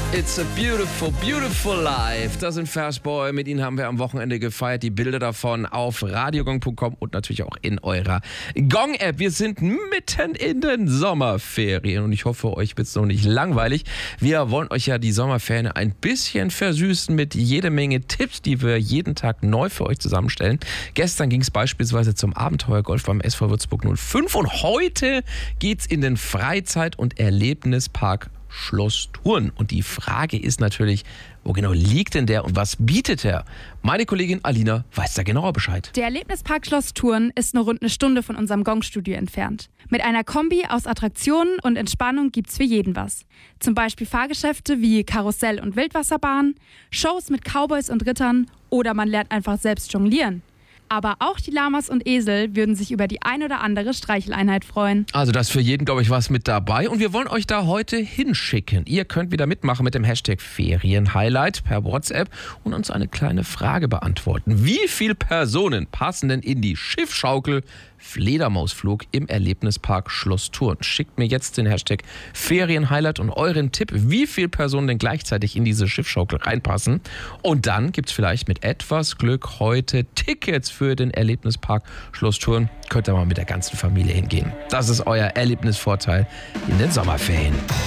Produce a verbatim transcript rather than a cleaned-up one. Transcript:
It's a beautiful, beautiful life. Das sind Fastboy. Mit ihnen haben wir am Wochenende gefeiert. Die Bilder davon auf radiogong punkt com und natürlich auch in eurer Gong-App. Wir sind mitten in den Sommerferien und ich hoffe, euch wird es noch nicht langweilig. Wir wollen euch ja die Sommerferien ein bisschen versüßen mit jede Menge Tipps, die wir jeden Tag neu für euch zusammenstellen. Gestern ging es beispielsweise zum Abenteuergolf beim S V Würzburg null fünf und heute geht's in den Freizeit- und Erlebnispark Schloss Thurn. Und die Frage ist natürlich, wo genau liegt denn der und was bietet er? Meine Kollegin Alina weiß da genauer Bescheid. Der Erlebnispark Schloss Thurn ist nur rund eine Stunde von unserem Gong-Studio entfernt. Mit einer Kombi aus Attraktionen und Entspannung gibt's für jeden was. Zum Beispiel Fahrgeschäfte wie Karussell und Wildwasserbahn, Shows mit Cowboys und Rittern oder man lernt einfach selbst jonglieren. Aber auch die Lamas und Esel würden sich über die ein oder andere Streicheleinheit freuen. Also da ist für jeden, glaube ich, was mit dabei. Und wir wollen euch da heute hinschicken. Ihr könnt wieder mitmachen mit dem Hashtag Ferienhighlight per WhatsApp und uns eine kleine Frage beantworten. Wie viele Personen passen denn in die Schiffschaukel Fledermausflug im Erlebnispark Schloss Thurn? Schickt mir jetzt den Hashtag Ferienhighlight und euren Tipp, wie viele Personen denn gleichzeitig in diese Schiffschaukel reinpassen. Und dann gibt es vielleicht mit etwas Glück heute Tickets für den Erlebnispark Schloss Thurn. Könnt ihr mal mit der ganzen Familie hingehen. Das ist euer Erlebnisvorteil in den Sommerferien.